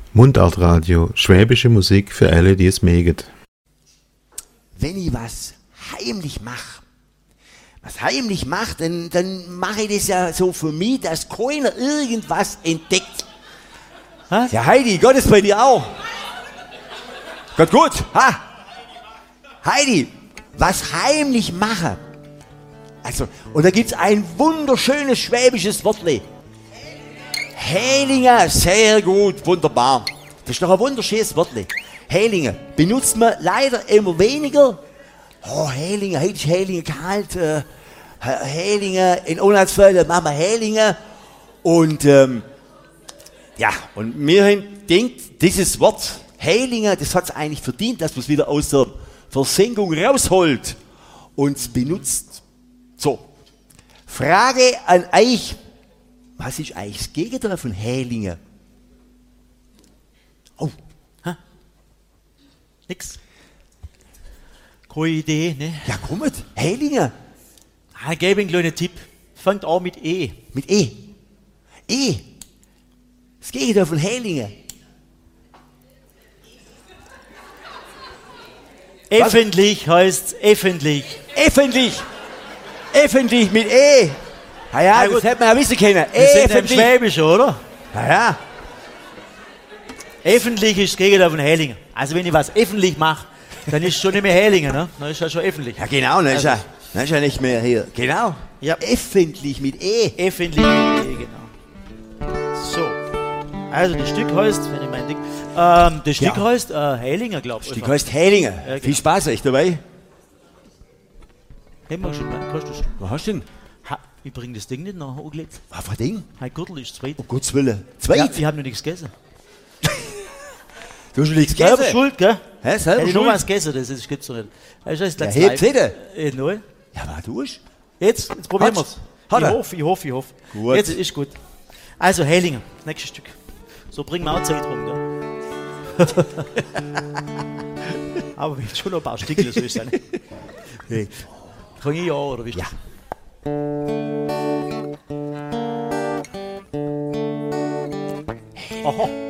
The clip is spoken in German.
Mundartradio, schwäbische Musik für alle, die es mögen. Wenn ich was heimlich mache, dann mache ich das ja so für mich, dass keiner irgendwas entdeckt. Was? Ja, Heidi, Gott ist bei dir auch. Gott gut, ha? Heidi, was heimlich mache. Also, und da gibt's ein wunderschönes schwäbisches Wortle. Hählinge, sehr gut, wunderbar. Das ist doch ein wunderschönes Wortle. Hählinge benutzt man leider immer weniger. Oh, Hählinge, heute ist Hählinge kalt. Hählinge, in Unheilsfällen machen wir Hählinge. Und ja, und mir haben denkt, dieses Wort Hählinge, das hat es eigentlich verdient, dass man es wieder aus der Versenkung rausholt und es benutzt. So, Frage an euch. Was ist eigentlich das Gegenteil von Hählinge? Oh, ha? Nix. Keine Idee, ne? Ja, kommt, Hählinge. Ich gebe einen kleinen Tipp. Fängt auch mit E. Mit E. E. Das Gegenteil von Hählinge. Öffentlich heißt öffentlich. Öffentlich mit E. Ah ja, gut. das hätte man ja wissen können. Wir sind im Öffentlich. Schwäbisch, oder? Ah ja. Öffentlich ist das Gegenteil von Hählinge. Also wenn ich was öffentlich mache, dann ist es schon nicht mehr Hählinge, ne? Dann ist ja schon öffentlich. Ja genau, dann ist ja nicht mehr hier. Genau. Ja. Öffentlich mit E. Öffentlich mit E, genau. So. Also das Stück heißt, wenn ich mein Ding. Das Stück heißt Hählinger, glaube ich. Die heißt Hählinge. Ja, genau. Viel Spaß euch dabei. Haben wir schon mal. Kostet Was hast du denn? ich bringe das Ding nicht nach angelegt. Was für ein Ding? Mein Gürtel ist zweit. Um Gottes Willen. Zweit? Ja, ich habe noch nichts gegessen. Du hast schon nichts Selber gegessen? schuld, gell? Hä, selber Hätte ich noch schuld? was gegessen, das gibt's doch nicht. Das ist Ja, das hebt wieder. Nein. Ja, was tust Jetzt probieren wir es. Hat er? Ich hoffe. Gut. Jetzt ist gut. Also Hählinger, nächstes Stück. So bringen wir auch Zeit rum, gell? Aber wir haben schon noch ein paar Stückchen, so ist es nicht. Hey. Fange ich an, oder wie ist Ja. das? Aha.